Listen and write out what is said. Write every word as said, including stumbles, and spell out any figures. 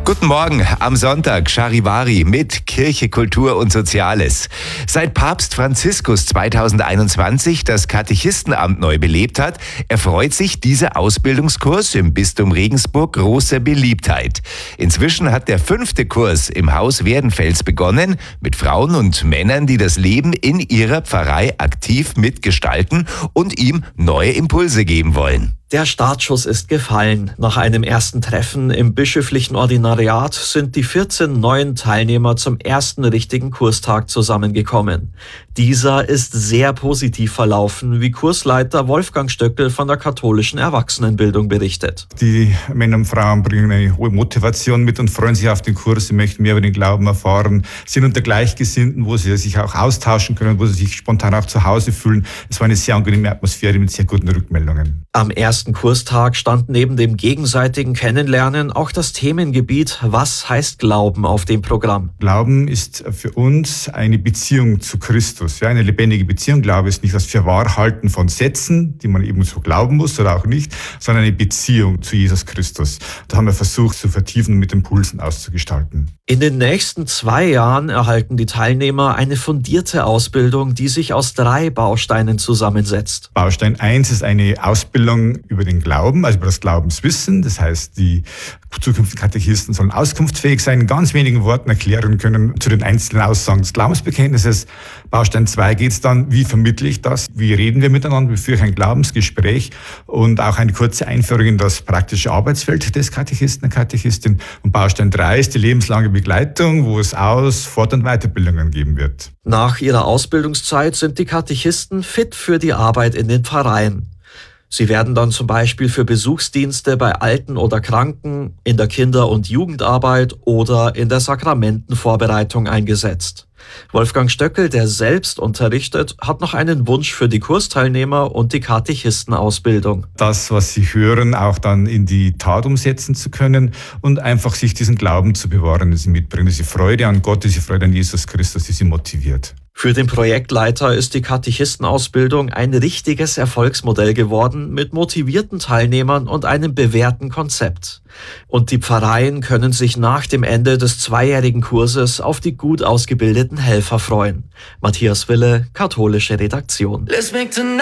Guten Morgen am Sonntag, Charivari mit Kirche, Kultur und Soziales. Seit Papst Franziskus zweitausendeinundzwanzig das Katechistenamt neu belebt hat, erfreut sich dieser Ausbildungskurs im Bistum Regensburg großer Beliebtheit. Inzwischen hat der fünfte Kurs im Haus Werdenfels begonnen, mit Frauen und Männern, die das Leben in ihrer Pfarrei aktiv mitgestalten und ihm neue Impulse geben wollen. Der Startschuss ist gefallen. Nach einem ersten Treffen im bischöflichen Ordinariat sind die vierzehn neuen Teilnehmer zum ersten richtigen Kurstag zusammengekommen. Dieser ist sehr positiv verlaufen, wie Kursleiter Wolfgang Stöckel von der katholischen Erwachsenenbildung berichtet. Die Männer und Frauen bringen eine hohe Motivation mit und freuen sich auf den Kurs. Sie möchten mehr über den Glauben erfahren, sind unter Gleichgesinnten, wo sie sich auch austauschen können, wo sie sich spontan auch zu Hause fühlen. Es war eine sehr angenehme Atmosphäre mit sehr guten Rückmeldungen. Am ersten Kurstag stand neben dem gegenseitigen Kennenlernen auch das Themengebiet „Was heißt Glauben?" auf dem Programm. Glauben ist für uns eine Beziehung zu Christus, ja, eine lebendige Beziehung. Glaube ist nicht das Fürwahrhalten von Sätzen, die man eben so glauben muss oder auch nicht, sondern eine Beziehung zu Jesus Christus. Da haben wir versucht, zu vertiefen und mit Impulsen auszugestalten. In den nächsten zwei Jahren erhalten die Teilnehmer eine fundierte Ausbildung, die sich aus drei Bausteinen zusammensetzt. Baustein eins ist eine Ausbildung über den Glauben, also über das Glaubenswissen. Das heißt, die zukünftigen Katechisten sollen auskunftsfähig sein, in ganz wenigen Worten erklären können zu den einzelnen Aussagen des Glaubensbekenntnisses. Baustein zwei geht es dann, wie vermittle ich das, wie reden wir miteinander, wie führe ich ein Glaubensgespräch und auch eine kurze Einführung in das praktische Arbeitsfeld des Katechisten, der Katechistin. Und Baustein drei ist die lebenslange Begleitung, wo es Aus-, Fort- und Weiterbildungen geben wird. Nach ihrer Ausbildungszeit sind die Katechisten fit für die Arbeit in den Pfarreien. Sie werden dann zum Beispiel für Besuchsdienste bei Alten oder Kranken, in der Kinder- und Jugendarbeit oder in der Sakramentenvorbereitung eingesetzt. Wolfgang Stöckel, der selbst unterrichtet, hat noch einen Wunsch für die Kursteilnehmer und die Katechistenausbildung. Das, was sie hören, auch dann in die Tat umsetzen zu können und einfach sich diesen Glauben zu bewahren, den sie mitbringen, diese Freude an Gott, diese Freude an Jesus Christus, die sie motiviert. Für den Projektleiter ist die Katechistenausbildung ein richtiges Erfolgsmodell geworden mit motivierten Teilnehmern und einem bewährten Konzept. Und die Pfarreien können sich nach dem Ende des zweijährigen Kurses auf die gut ausgebildeten Helfer freuen. Matthias Wille, katholische Redaktion.